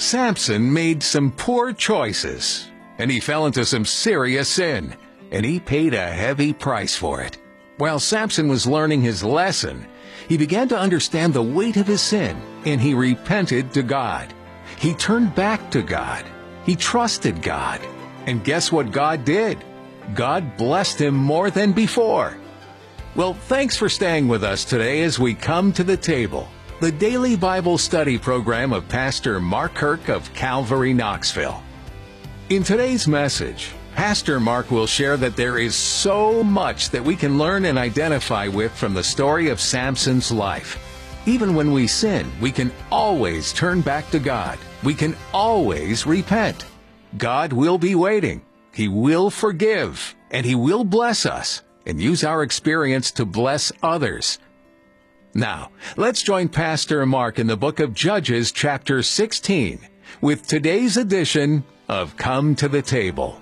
Samson made some poor choices, and he fell into some serious sin, and he paid a heavy price for it. While Samson was learning his lesson, he began to understand the weight of his sin, and he repented to God. He turned back to God. He trusted God. And guess what God did? God blessed him more than before. Well, thanks for staying with us today as we come to the table, the daily Bible study program of Pastor Mark Kirk of Calvary, Knoxville. In today's message, Pastor Mark will share that there is so much that we can learn and identify with from the story of Samson's life. Even when we sin, we can always turn back to God. We can always repent. God will be waiting. He will forgive, and He will bless us and use our experience to bless others. Now, let's join Pastor Mark in the book of Judges, chapter 16, with today's edition of Come to the Table.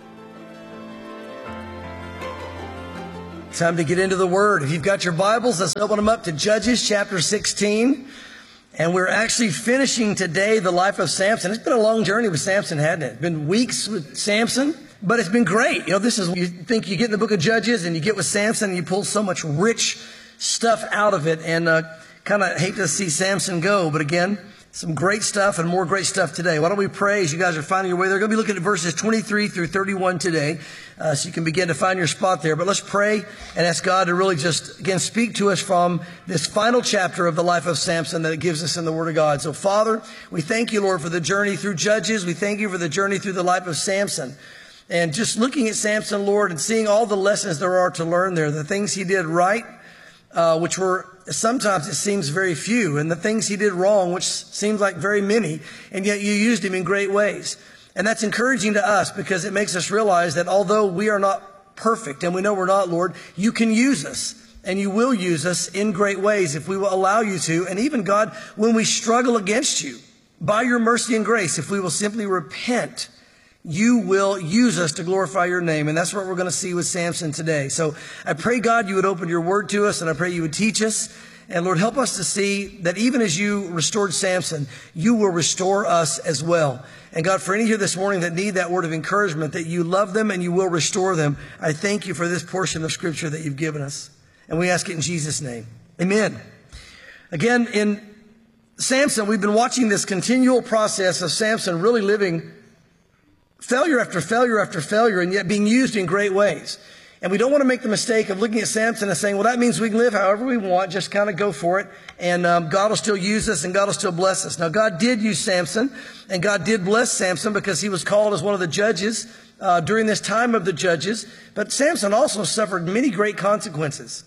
Time to get into the Word. If you've got your Bibles, let's open them up to Judges chapter 16. And we're actually finishing today the life of Samson. It's been a long journey with Samson, hasn't it? It's been weeks with Samson, but it's been great. You think you get in the book of Judges and you get with Samson and you pull so much rich stuff out of it, and kind of hate to see Samson go. But again, some great stuff and more great stuff today. Why don't we pray as you guys are finding your way? They're going to be looking at verses 23 through 31 today, so you can begin to find your spot there. But let's pray and ask God to really just, again, speak to us from this final chapter of the life of Samson that it gives us in the Word of God. So, Father, we thank you, Lord, for the journey through Judges. We thank you for the journey through the life of Samson. And just looking at Samson, Lord, and seeing all the lessons there are to learn there, the things he did right, which were sometimes it seems very few, and the things he did wrong, which seems like very many, and yet you used him in great ways. And that's encouraging to us because it makes us realize that although we are not perfect, and we know we're not, Lord, you can use us, and you will use us in great ways if we will allow you to. And even, God, when we struggle against you, by your mercy and grace, if we will simply repent, you will use us to glorify your name. And that's what we're going to see with Samson today. So I pray, God, you would open your word to us, and I pray you would teach us. And Lord, help us to see that even as you restored Samson, you will restore us as well. And God, for any here this morning that need that word of encouragement, that you love them and you will restore them, I thank you for this portion of Scripture that you've given us. And we ask it in Jesus' name. Amen. Again, in Samson, we've been watching this continual process of Samson really living failure after failure after failure, and yet being used in great ways. And we don't want to make the mistake of looking at Samson and saying, well, that means we can live however we want, just kind of go for it, and God will still use us, and God will still bless us. Now, God did use Samson, and God did bless Samson because he was called as one of the judges during this time of the judges. But Samson also suffered many great consequences.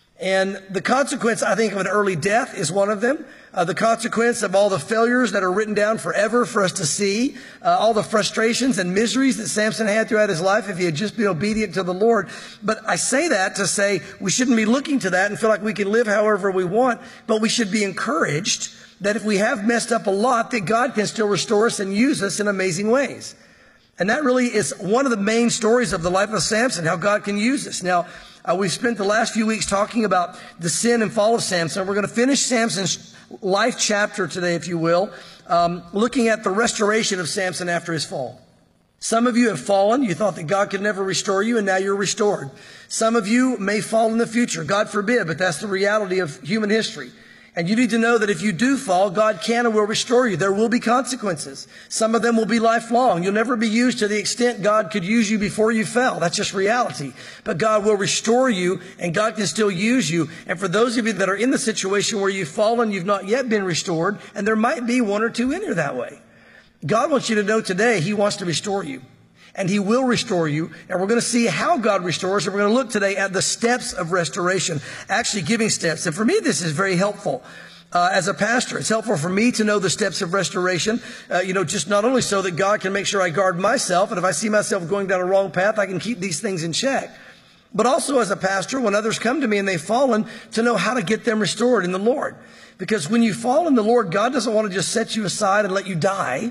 And the consequence, I think, of an early death is one of them. The consequence of all the failures that are written down forever for us to see, all the frustrations and miseries that Samson had throughout his life if he had just been obedient to the Lord. But I say that to say we shouldn't be looking to that and feel like we can live however we want, but we should be encouraged that if we have messed up a lot, that God can still restore us and use us in amazing ways. And that really is one of the main stories of the life of Samson, how God can use us. Now, we've spent the last few weeks talking about the sin and fall of Samson. We're going to finish Samson's life chapter today, if you will, looking at the restoration of Samson after his fall. Some of you have fallen. You thought that God could never restore you, and now you're restored. Some of you may fall in the future. God forbid, but that's the reality of human history. And you need to know that if you do fall, God can and will restore you. There will be consequences. Some of them will be lifelong. You'll never be used to the extent God could use you before you fell. That's just reality. But God will restore you, and God can still use you. And for those of you that are in the situation where you've fallen, you've not yet been restored, and there might be one or two in here that way, God wants you to know today He wants to restore you. And He will restore you. And we're going to see how God restores. And we're going to look today at the steps of restoration, actually giving steps. And for me, this is very helpful. As a pastor, it's helpful for me to know the steps of restoration, just not only so that God can make sure I guard myself. And if I see myself going down a wrong path, I can keep these things in check. But also as a pastor, when others come to me and they've fallen, to know how to get them restored in the Lord. Because when you fall in the Lord, God doesn't want to just set you aside and let you die.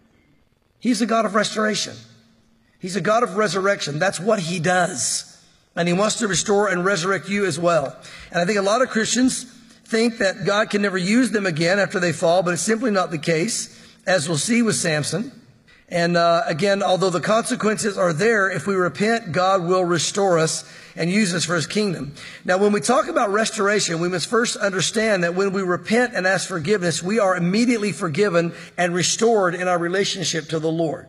He's a God of restoration. He's a God of resurrection. That's what He does. And He wants to restore and resurrect you as well. And I think a lot of Christians think that God can never use them again after they fall, but it's simply not the case. as we'll see with Samson. And again, although the consequences are there, if we repent, God will restore us and use us for his kingdom. Now, when we talk about restoration, we must first understand that when we repent and ask forgiveness, we are immediately forgiven and restored in our relationship to the Lord.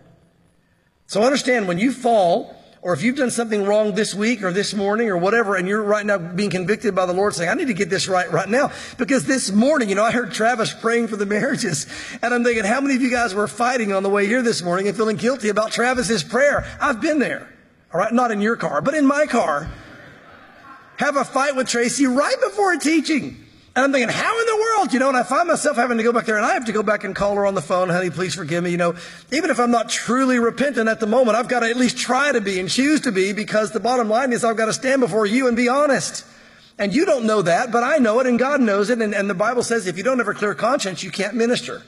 So understand, when you fall, or if you've done something wrong this week or this morning or whatever, and you're right now being convicted by the Lord saying, I need to get this right now. Because this morning, I heard Travis praying for the marriages. And I'm thinking, how many of you guys were fighting on the way here this morning and feeling guilty about Travis's prayer? I've been there. All right, not in your car, but in my car. Have a fight with Tracy right before a teaching. And I'm thinking, how in the world, and I find myself having to go back there, and I have to go back and call her on the phone, honey, please forgive me. Even if I'm not truly repentant at the moment, I've got to at least try to be and choose to be, because the bottom line is I've got to stand before you and be honest. And you don't know that, but I know it, and God knows it. And the Bible says if you don't have a clear conscience, you can't minister.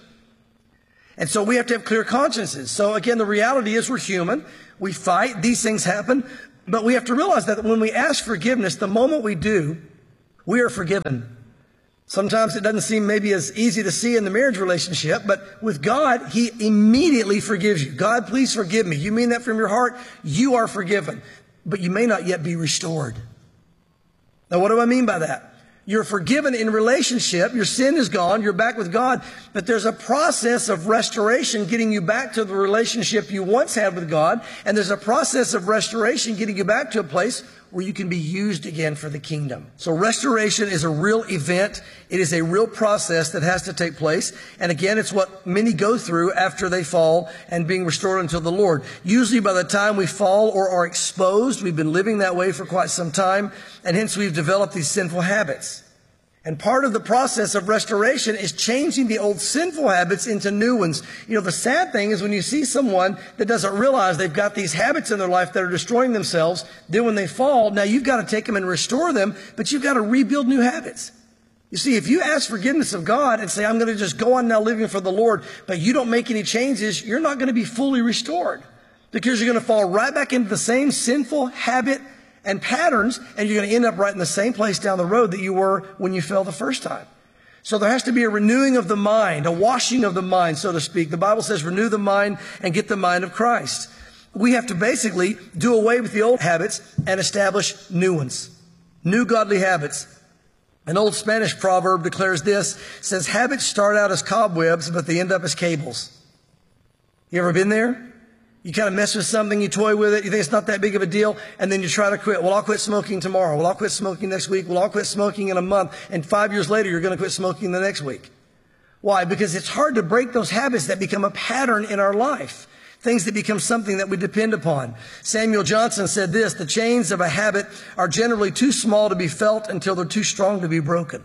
And so we have to have clear consciences. So again, the reality is we're human. We fight. These things happen. But we have to realize that when we ask forgiveness, the moment we do, we are forgiven. Sometimes it doesn't seem maybe as easy to see in the marriage relationship, but with God, he immediately forgives you. God, please forgive me. You mean that from your heart? You are forgiven, but you may not yet be restored. Now, what do I mean by that? You're forgiven in relationship. Your sin is gone. You're back with God, but there's a process of restoration getting you back to the relationship you once had with God. And there's a process of restoration getting you back to a place where you can be used again for the kingdom. So restoration is a real event. It is a real process that has to take place. And again, it's what many go through after they fall and being restored unto the Lord. Usually by the time we fall or are exposed, we've been living that way for quite some time, and hence we've developed these sinful habits. And part of the process of restoration is changing the old sinful habits into new ones. The sad thing is when you see someone that doesn't realize they've got these habits in their life that are destroying themselves, then when they fall, now you've got to take them and restore them, but you've got to rebuild new habits. You see, if you ask forgiveness of God and say, I'm going to just go on now living for the Lord, but you don't make any changes, you're not going to be fully restored, because you're going to fall right back into the same sinful habit and patterns, and you're going to end up right in the same place down the road that you were when you fell the first time. So there has to be a renewing of the mind, a washing of the mind, so to speak. The Bible says renew the mind and get the mind of Christ. We have to basically do away with the old habits and establish new ones, new godly habits. An old Spanish proverb declares this, says, habits start out as cobwebs, but they end up as cables. You ever been there? You kind of mess with something, you toy with it, you think it's not that big of a deal, and then you try to quit. Well, I'll quit smoking tomorrow. Well, I'll quit smoking next week. Well, I'll quit smoking in a month. And 5 years later, you're going to quit smoking the next week. Why? Because it's hard to break those habits that become a pattern in our life. Things that become something that we depend upon. Samuel Johnson said this, the chains of a habit are generally too small to be felt until they're too strong to be broken.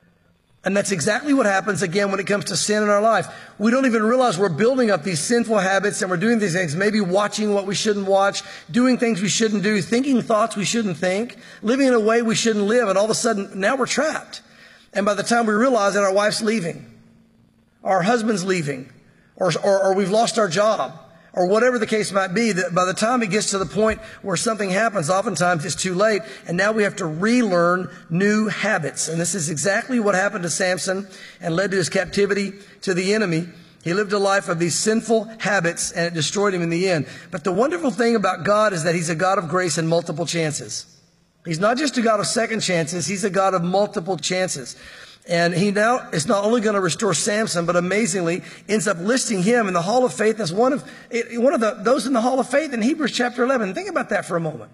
And that's exactly what happens again when it comes to sin in our life. We don't even realize we're building up these sinful habits, and we're doing these things, maybe watching what we shouldn't watch, doing things we shouldn't do, thinking thoughts we shouldn't think, living in a way we shouldn't live, and all of a sudden now we're trapped. And by the time we realize that our wife's leaving, our husband's leaving, or we've lost our job, or whatever the case might be, that by the time it gets to the point where something happens, oftentimes it's too late, and now we have to relearn new habits. And this is exactly what happened to Samson and led to his captivity to the enemy. He lived a life of these sinful habits, and it destroyed him in the end. But the wonderful thing about God is that he's a God of grace and multiple chances. He's not just a God of second chances, he's a God of multiple chances. And he now is not only going to restore Samson, but amazingly ends up listing him in the Hall of Faith as one of those in the Hall of Faith in Hebrews chapter 11. Think about that for a moment.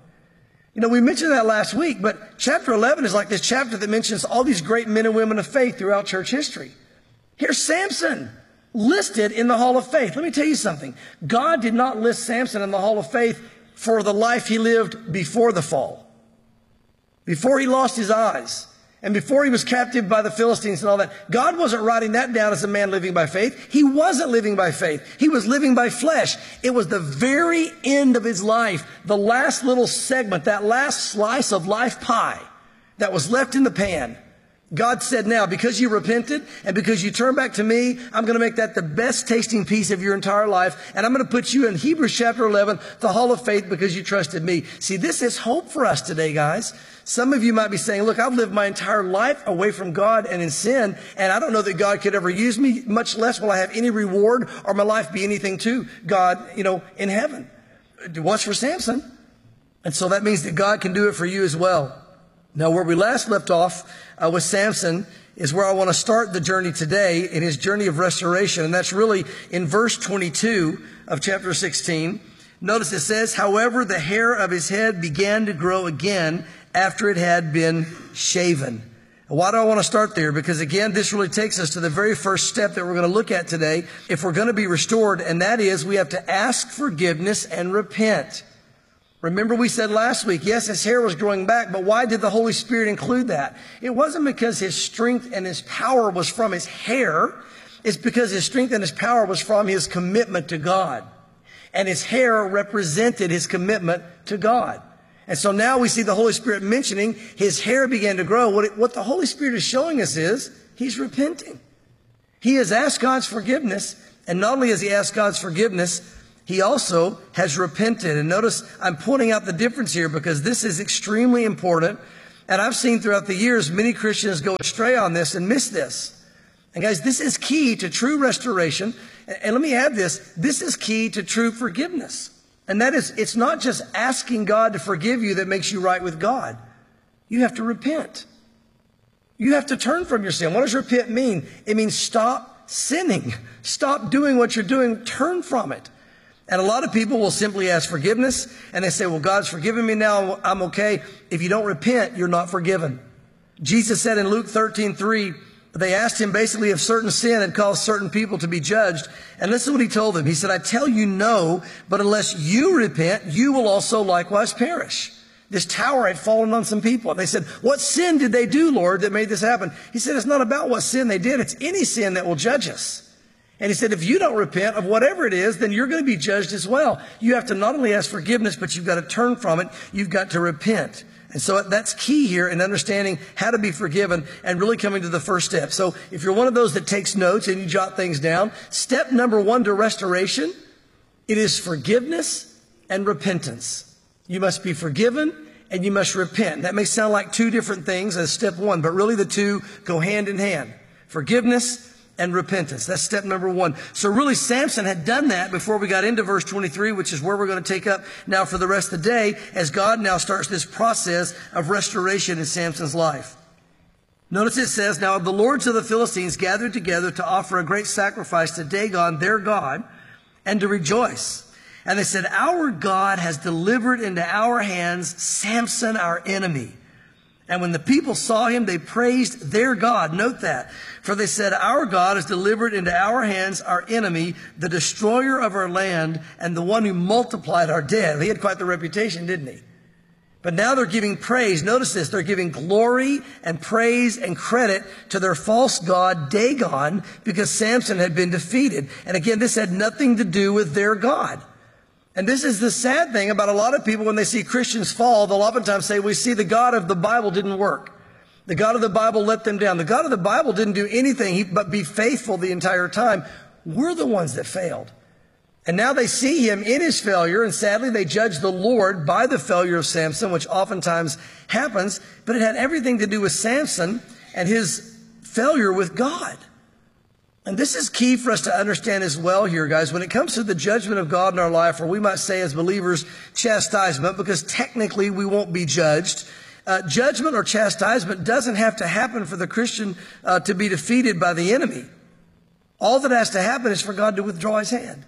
We mentioned that last week, but chapter 11 is like this chapter that mentions all these great men and women of faith throughout church history. Here's Samson listed in the Hall of Faith. Let me tell you something. God did not list Samson in the Hall of Faith for the life he lived before the fall, before he lost his eyes, and before he was captive by the Philistines and all that. God wasn't writing that down as a man living by faith. He wasn't living by faith. He was living by flesh. It was the very end of his life, the last little segment, that last slice of life pie that was left in the pan. God said, now, because you repented and because you turned back to me, I'm going to make that the best tasting piece of your entire life. And I'm going to put you in Hebrews chapter 11, the hall of faith, because you trusted me. See, this is hope for us today, guys. Some of you might be saying, look, I've lived my entire life away from God and in sin, and I don't know that God could ever use me, much less will I have any reward or my life be anything to God, in heaven. It was for Samson. And so that means that God can do it for you as well. Now, where we last left off with Samson is where I want to start the journey today in his journey of restoration. And that's really in verse 22 of chapter 16. Notice it says, however, the hair of his head began to grow again after it had been shaven. Why do I want to start there? Because again, this really takes us to the very first step that we're going to look at today if we're going to be restored. And that is we have to ask forgiveness and repent. Remember we said last week, yes, his hair was growing back, but why did the Holy Spirit include that? It wasn't because his strength and his power was from his hair. It's because his strength and his power was from his commitment to God. And his hair represented his commitment to God. And so now we see the Holy Spirit mentioning his hair began to grow. What the Holy Spirit is showing us is he's repenting. He has asked God's forgiveness. And not only has he asked God's forgiveness, he also has repented. And notice I'm pointing out the difference here because this is extremely important. And I've seen throughout the years many Christians go astray on this and miss this. And guys, this is key to true restoration. And let me add this. This is key to true forgiveness. And that is, it's not just asking God to forgive you that makes you right with God. You have to repent. You have to turn from your sin. What does repent mean? It means stop sinning. Stop doing what you're doing. Turn from it. And a lot of people will simply ask forgiveness and they say, well, God's forgiven me now. I'm okay. If you don't repent, you're not forgiven. Jesus said in Luke 13:3, they asked him basically if certain sin had caused certain people to be judged. And listen to what he told them. He said, I tell you no, but unless you repent, you will also likewise perish. This tower had fallen on some people. And they said, what sin did they do, Lord, that made this happen? He said, it's not about what sin they did. It's any sin that will judge us. And he said, if you don't repent of whatever it is, then you're going to be judged as well. You have to not only ask forgiveness, but you've got to turn from it. You've got to repent. And so that's key here in understanding how to be forgiven and really coming to the first step. So if you're one of those that takes notes and you jot things down, step number 1 to restoration, it is forgiveness and repentance. You must be forgiven and you must repent. That may sound like two different things as step 1, but really the two go hand in hand. Forgiveness and repentance. That's step number 1. So really Samson had done that before we got into verse 23, which is where we're going to take up now for the rest of the day as God now starts this process of restoration in Samson's life. Notice it says, now the lords of the Philistines gathered together to offer a great sacrifice to Dagon, their god, and to rejoice. And they said, our God has delivered into our hands Samson, our enemy. And when the people saw him, they praised their God. Note that. For they said, our God has delivered into our hands our enemy, the destroyer of our land, and the one who multiplied our dead. He had quite the reputation, didn't he? But now they're giving praise. Notice this. They're giving glory and praise and credit to their false god, Dagon, because Samson had been defeated. And again, this had nothing to do with their God. And this is the sad thing about a lot of people when they see Christians fall, they'll oftentimes say, we see the God of the Bible didn't work. The God of the Bible let them down. The God of the Bible didn't do anything but be faithful the entire time. We're the ones that failed. And now they see him in his failure, and sadly they judge the Lord by the failure of Samson, which oftentimes happens, but it had everything to do with Samson and his failure with God. And this is key for us to understand as well here, guys, when it comes to the judgment of God in our life, or we might say as believers, chastisement, because technically we won't be judged. Judgment or chastisement doesn't have to happen for the Christian to be defeated by the enemy. All that has to happen is for God to withdraw his hand.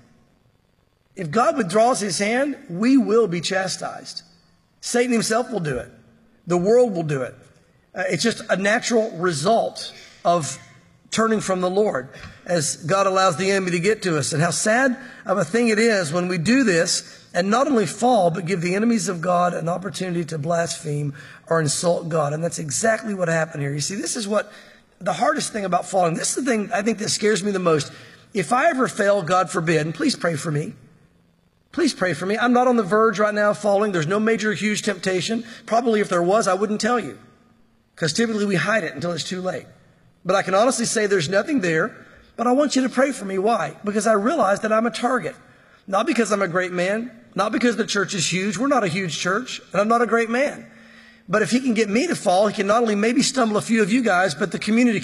If God withdraws his hand, we will be chastised. Satan himself will do it. The world will do it. It's just a natural result of turning from the Lord as God allows the enemy to get to us. And how sad of a thing it is when we do this and not only fall, but give the enemies of God an opportunity to blaspheme or insult God. And that's exactly what happened here. You see, this is what the hardest thing about falling. This is the thing I think that scares me the most. If I ever fail, God forbid, and please pray for me. Please pray for me. I'm not on the verge right now of falling. There's no major, huge temptation. Probably if there was, I wouldn't tell you. because typically we hide it until it's too late. But I can honestly say there's nothing there, but I want you to pray for me. Why? Because I realize that I'm a target. Not because I'm a great man, not because the church is huge. We're not a huge church, and I'm not a great man. But if he can get me to fall, he can not only maybe stumble a few of you guys, but the community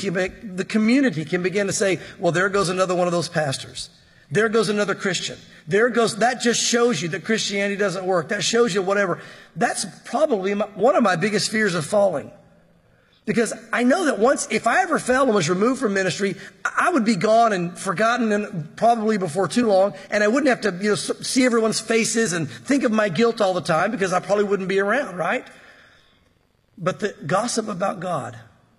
can begin to say, well, there goes another one of those pastors. There goes another Christian. That just shows you that Christianity doesn't work. That shows you whatever. That's probably one of my biggest fears of falling. Because I know that if I ever fell and was removed from ministry, I would be gone and forgotten and probably before too long. And I wouldn't have to, see everyone's faces and think of my guilt all the time because I probably wouldn't be around, right? But the gossip about God,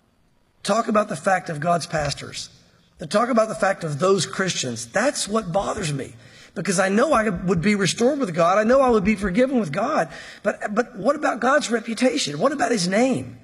talk about the fact of God's pastors, to talk about the fact of those Christians, that's what bothers me. Because I know I would be restored with God. I know I would be forgiven with God. But what about God's reputation? What about his name?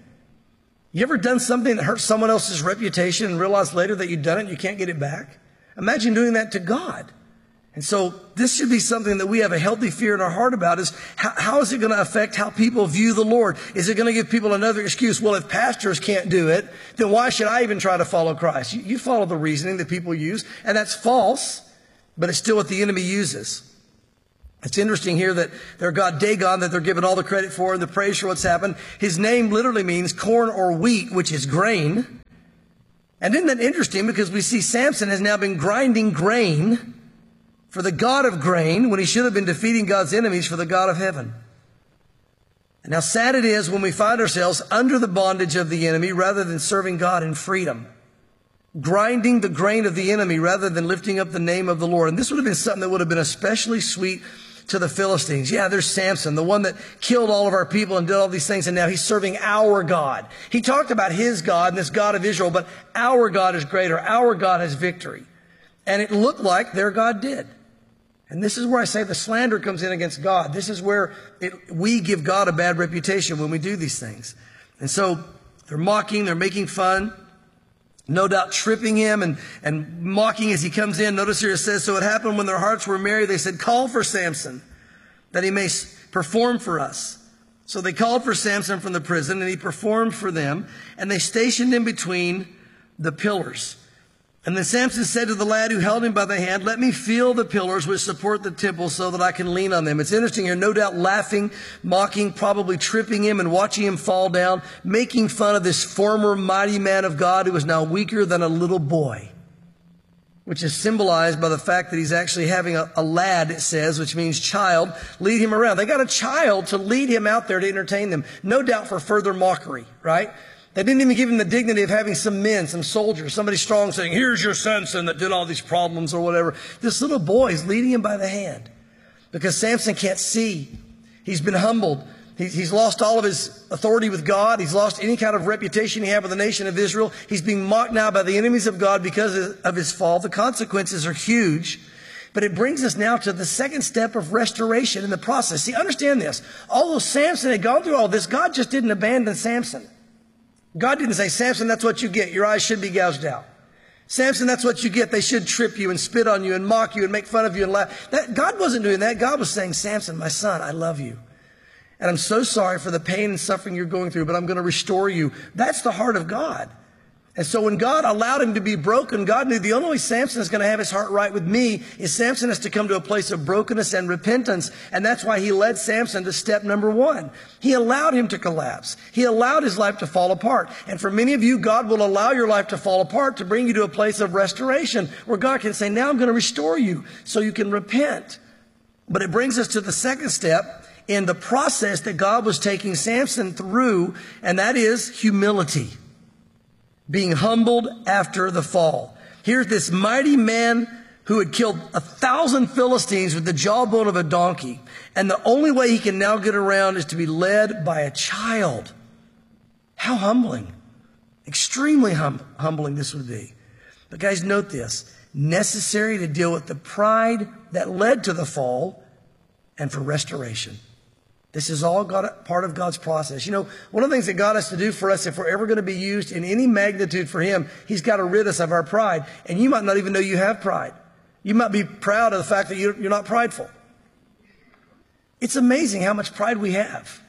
You ever done something that hurt someone else's reputation and realize later that you've done it and you can't get it back? Imagine doing that to God. And so this should be something that we have a healthy fear in our heart about is how is it going to affect how people view the Lord? Is it going to give people another excuse? Well, if pastors can't do it, then why should I even try to follow Christ? You follow the reasoning that people use, and that's false, but it's still what the enemy uses. It's interesting here that their god Dagon, that they're given all the credit for and the praise for what's happened. His name literally means corn or wheat, which is grain. And isn't that interesting? Because we see Samson has now been grinding grain for the God of grain when he should have been defeating God's enemies for the God of heaven. And how sad it is when we find ourselves under the bondage of the enemy rather than serving God in freedom. Grinding the grain of the enemy rather than lifting up the name of the Lord. And this would have been something that would have been especially sweet to the Philistines. Yeah, there's Samson, the one that killed all of our people and did all these things, and now he's serving our God. He talked about his God and this God of Israel, but our God is greater. Our God has victory. And it looked like their God did. And this is where I say the slander comes in against God. This is where we give God a bad reputation when we do these things. And so they're mocking, they're making fun. No doubt tripping him and mocking as he comes in. Notice here it says, so it happened when their hearts were merry, they said, call for Samson, that he may perform for us. So they called for Samson from the prison, and he performed for them, and they stationed him between the pillars. And then Samson said to the lad who held him by the hand, let me feel the pillars which support the temple so that I can lean on them. It's interesting here, no doubt laughing, mocking, probably tripping him and watching him fall down, making fun of this former mighty man of God who is now weaker than a little boy, which is symbolized by the fact that he's actually having a lad, it says, which means child, lead him around. They got a child to lead him out there to entertain them, no doubt for further mockery, right? They didn't even give him the dignity of having some men, some soldiers, somebody strong saying, here's your Samson that did all these problems or whatever. This little boy is leading him by the hand because Samson can't see. He's been humbled. He's lost all of his authority with God. He's lost any kind of reputation he had with the nation of Israel. He's being mocked now by the enemies of God because of his fall. The consequences are huge. But it brings us now to the second step of restoration in the process. See, understand this. Although Samson had gone through all this, God just didn't abandon Samson. God didn't say, Samson, that's what you get. Your eyes should be gouged out. Samson, that's what you get. They should trip you and spit on you and mock you and make fun of you and laugh. God wasn't doing that. God was saying, Samson, my son, I love you. And I'm so sorry for the pain and suffering you're going through, but I'm going to restore you. That's the heart of God. And so when God allowed him to be broken, God knew the only way Samson is going to have his heart right with me is Samson has to come to a place of brokenness and repentance. And that's why he led Samson to step number one. He allowed him to collapse. He allowed his life to fall apart. And for many of you, God will allow your life to fall apart to bring you to a place of restoration where God can say, now I'm going to restore you so you can repent. But it brings us to the second step in the process that God was taking Samson through, and that is humility. Being humbled after the fall. Here's this mighty man who had killed 1,000 Philistines with the jawbone of a donkey. And the only way he can now get around is to be led by a child. How humbling. Extremely humbling this would be. But guys, note this. Necessary to deal with the pride that led to the fall and for restoration. This is all part of God's process. You know, one of the things that God has to do for us, if we're ever going to be used in any magnitude for him, he's got to rid us of our pride. And you might not even know you have pride. You might be proud of the fact that you're not prideful. It's amazing how much pride we have.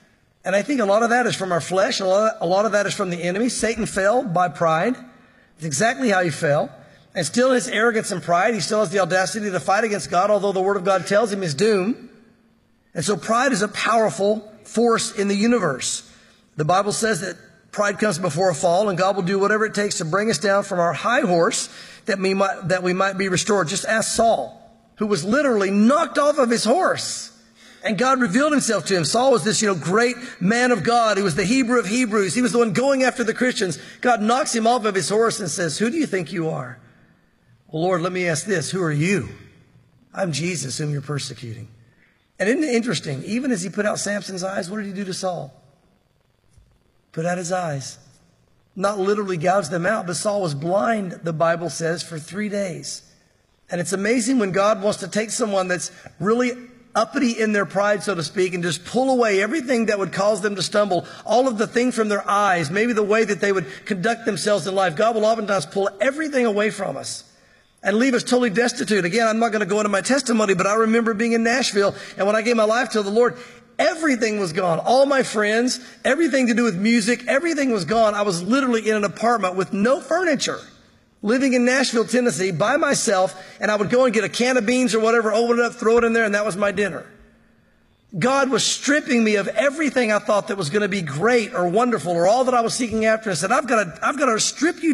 And I think a lot of that is from our flesh. A lot of that is from the enemy. Satan fell by pride. It's exactly how he fell. And still in his arrogance and pride, he still has the audacity to fight against God, although the Word of God tells him his doom. And so pride is a powerful force in the universe. The Bible says that pride comes before a fall, and God will do whatever it takes to bring us down from our high horse that we might be restored. Just ask Saul, who was literally knocked off of his horse. And God revealed himself to him. Saul was this, great man of God. He was the Hebrew of Hebrews. He was the one going after the Christians. God knocks him off of his horse and says, who do you think you are? Well, Lord, let me ask this. Who are you? I'm Jesus, whom you're persecuting. And isn't it interesting? Even as he put out Samson's eyes, what did he do to Saul? Put out his eyes. Not literally gouged them out, but Saul was blind, the Bible says, for 3 days. And it's amazing when God wants to take someone that's really uppity in their pride, so to speak, and just pull away everything that would cause them to stumble, all of the things from their eyes, maybe the way that they would conduct themselves in life. God will oftentimes pull everything away from us and leave us totally destitute. Again, I'm not going to go into my testimony, but I remember being in Nashville, and when I gave my life to the Lord, everything was gone. All my friends, everything to do with music, everything was gone. I was literally in an apartment with no furniture, living in Nashville, Tennessee, by myself, and I would go and get a can of beans or whatever, open it up, throw it in there, and that was my dinner. God was stripping me of everything I thought that was going to be great or wonderful or all that I was seeking after. I said, I've got to strip you